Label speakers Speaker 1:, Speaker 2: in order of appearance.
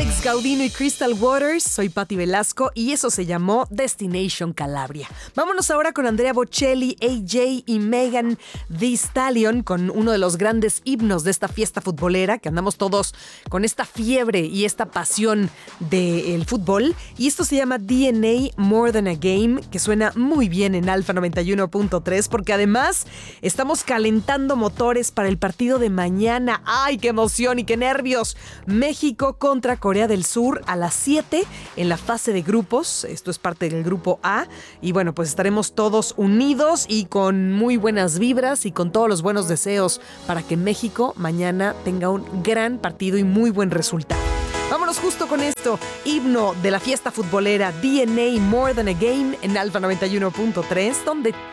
Speaker 1: Alex Gaudino y Crystal Waters, soy Patti Velasco y eso se llamó Destination Calabria. Vámonos ahora con Andrea Bocelli, AJ y Megan Thee Stallion con uno de los grandes himnos de esta fiesta futbolera, que andamos todos con esta fiebre y esta pasión del fútbol. Y esto se llama DNA More Than a Game, que suena muy bien en Alfa 91.3 porque además estamos calentando motores para el partido de mañana. ¡Ay, qué emoción y qué nervios! México contra Corea del Sur a las 7 en la fase de grupos. Esto es parte del grupo A. Y bueno, pues estaremos todos unidos y con muy buenas vibras y con todos los buenos deseos para que México mañana tenga un gran partido y muy buen resultado. Vámonos justo con esto. Himno de la fiesta futbolera, DNA More Than a Game en Alfa 91.3, donde